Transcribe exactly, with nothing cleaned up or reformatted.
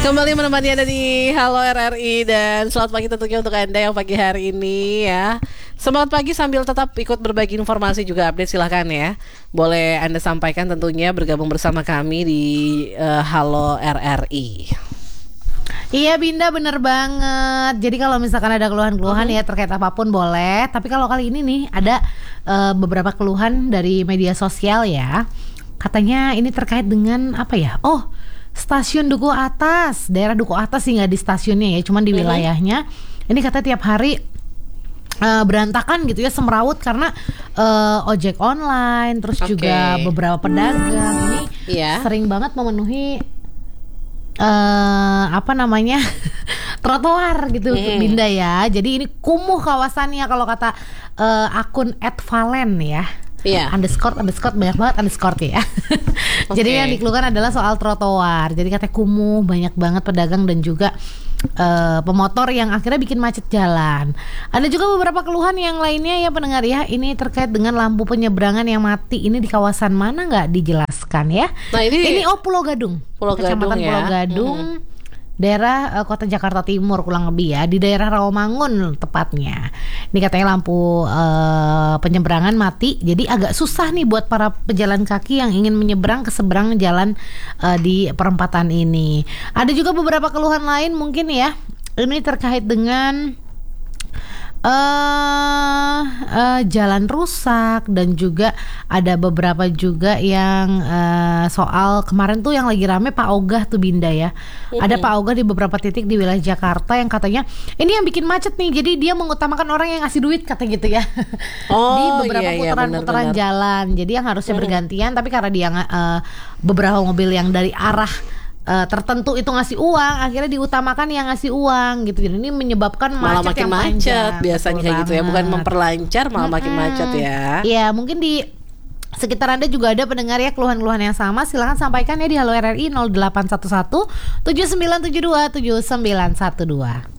Kembali menemani Anda di Halo R R I. Dan selamat pagi tentunya untuk Anda yang pagi hari ini ya. Semangat pagi sambil tetap ikut berbagi informasi juga update, silahkan ya. Boleh Anda sampaikan tentunya bergabung bersama kami di uh, Halo R R I. Iya Binda, bener banget. Jadi kalau misalkan ada keluhan-keluhan uh-huh. ya terkait apapun boleh. Tapi kalau kali ini nih ada uh, beberapa keluhan dari media sosial ya. Katanya ini terkait dengan apa ya? Oh, stasiun Duku Atas, daerah Duku Atas sih, nggak di stasiunnya ya, cuman di wilayahnya. Ini katanya tiap hari uh, berantakan gitu ya, semrawut karena uh, ojek online, terus okay. juga beberapa pedagang ini yeah. sering banget memenuhi uh, apa namanya trotoar gitu, mm. Binda ya. Jadi ini kumuh kawasannya kalau kata uh, akun et valen ya. Iya. Underscore, underscore, banyak banget underscore ya. Okay. Jadi yang dikeluhkan adalah soal trotoar. Jadi katanya kumuh, banyak banget pedagang dan juga uh, pemotor yang akhirnya bikin macet jalan. Ada juga beberapa keluhan yang lainnya ya pendengar ya. Ini terkait dengan lampu penyeberangan yang mati. Ini di kawasan mana nggak dijelaskan ya. Nah ini, ini oh Pulau Gadung, Pulau Kecamatan Gadung ya. Pulau Gadung. Mm-hmm. Daerah uh, kota Jakarta Timur kurang lebih ya, di daerah Rawamangun tepatnya. Ini katanya lampu uh, penyeberangan mati, jadi agak susah nih buat para pejalan kaki yang ingin menyeberang ke seberang jalan uh, di perempatan ini. Ada juga beberapa keluhan lain mungkin ya. Ini terkait dengan Uh, uh, jalan rusak dan juga ada beberapa juga yang uh, soal kemarin tuh yang lagi rame Pak Ogah tuh Binda ya. Mm-hmm. Ada Pak Ogah di beberapa titik di wilayah Jakarta yang katanya ini yang bikin macet nih. Jadi dia mengutamakan orang yang ngasih duit kata gitu ya. Oh, di beberapa iya, putaran-putaran iya, jalan. Jadi yang harusnya mm-hmm. bergantian, tapi karena dia uh, beberapa mobil yang dari arah Uh, tertentu itu ngasih uang, akhirnya diutamakan yang ngasih uang gitu. Jadi ini menyebabkan malah macet makin yang macet panjang. biasanya kayak gitu ya, bukan memperlancar malah hmm, makin macet ya. Iya, mungkin di sekitar Anda juga ada pendengar ya keluhan-keluhan yang sama. Silakan sampaikan ya di Halo R R I nol delapan satu satu tujuh sembilan tujuh dua tujuh sembilan satu dua.